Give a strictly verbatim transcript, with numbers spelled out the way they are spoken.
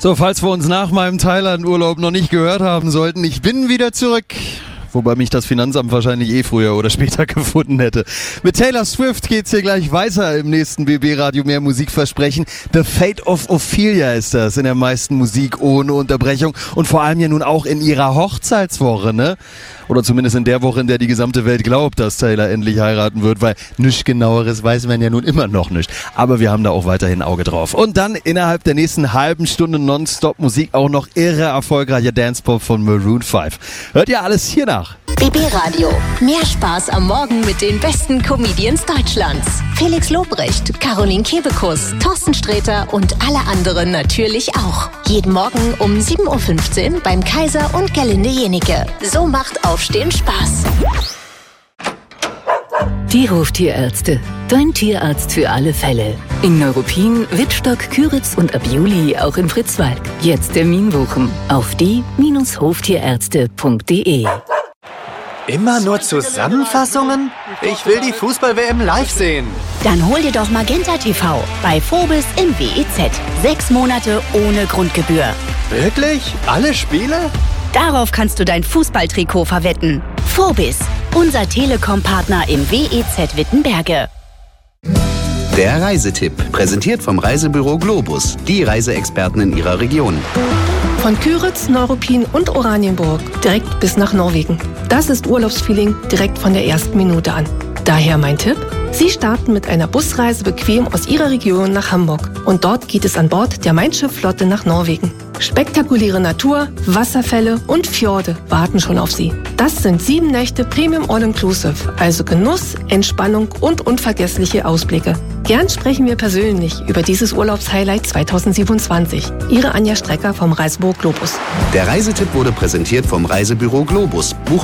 So, falls wir uns nach meinem Thailand-Urlaub noch nicht gehört haben sollten, ich bin wieder zurück. Wobei mich das Finanzamt wahrscheinlich eh früher oder später gefunden hätte. Mit Taylor Swift geht's hier gleich weiter im nächsten B B-Radio Mehr Musikversprechen. The Fate of Ophelia ist das in der meisten Musik ohne Unterbrechung und vor allem ja nun auch in ihrer Hochzeitswoche, ne? Oder zumindest in der Woche, in der die gesamte Welt glaubt, dass Taylor endlich heiraten wird, weil nichts Genaueres weiß man ja nun immer noch nicht. Aber wir haben da auch weiterhin ein Auge drauf. Und dann innerhalb der nächsten halben Stunde Nonstop Musik auch noch irre erfolgreicher Dancepop von Maroon fünf. Hört ihr alles hier nach? B B-Radio. Mehr Spaß am Morgen mit den besten Comedians Deutschlands. Felix Lobrecht, Caroline Kebekus, Thorsten Sträter und alle anderen natürlich auch. Jeden Morgen um sieben Uhr fünfzehn beim Kaiser und Gerlinde Jenike. So macht Aufstehen Spaß. Die Hoftierärzte. Dein Tierarzt für alle Fälle. In Neuruppin, Wittstock, Küritz und ab Juli auch in Fritzwalk. Jetzt Termin buchen auf die Bindestrich hoftierärzte punkt de. Immer nur Zusammenfassungen? Ich will die Fußball-W M live sehen. Dann hol dir doch Magenta T V bei Phobis im W E Z. Sechs Monate ohne Grundgebühr. Wirklich? Alle Spiele? Darauf kannst du dein Fußballtrikot verwetten. Phobis, unser Telekom-Partner im W E Z Wittenberge. Der Reisetipp, präsentiert vom Reisebüro Globus, die Reiseexperten in ihrer Region. Von Küritz, Neuruppin und Oranienburg direkt bis nach Norwegen. Das ist Urlaubsfeeling direkt von der ersten Minute an. Daher mein Tipp: Sie starten mit einer Busreise bequem aus Ihrer Region nach Hamburg. Und dort geht es an Bord der Mein Schiff-Flotte nach Norwegen. Spektakuläre Natur, Wasserfälle und Fjorde warten schon auf Sie. Das sind sieben Nächte Premium All-Inclusive, also Genuss, Entspannung und unvergessliche Ausblicke. Gern sprechen wir persönlich über dieses Urlaubshighlight zweitausendsiebenundzwanzig. Ihre Anja Strecker vom Reisebüro Globus. Der Reisetipp wurde präsentiert vom Reisebüro Globus. Buch